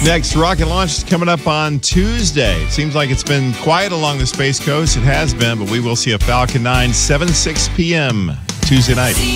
Next, rocket launch is coming up on Tuesday. Seems like it's been quiet along the Space Coast. It has been, but we will see a Falcon 9, 7, 6 p.m. Tuesday night.